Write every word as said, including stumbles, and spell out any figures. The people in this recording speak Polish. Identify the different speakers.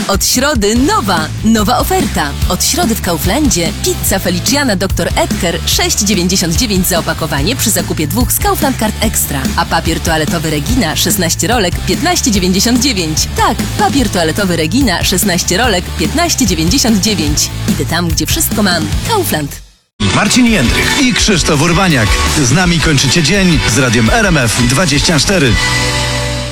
Speaker 1: Od środy nowa, nowa oferta. Od środy w Kauflandzie pizza Feliciana doktor Edgar sześć dziewięćdziesiąt dziewięć za opakowanie przy zakupie dwóch z Kaufland Card Extra. A papier toaletowy Regina szesnaście rolek piętnaście dziewięćdziesiąt dziewięć. Tak, papier toaletowy Regina szesnaście rolek piętnaście dziewięćdziesiąt dziewięć. Idę tam, gdzie wszystko mam. Kaufland.
Speaker 2: Marcin Jędrych i Krzysztof Urbaniak. Z nami kończycie dzień z radiem R M F dwadzieścia cztery.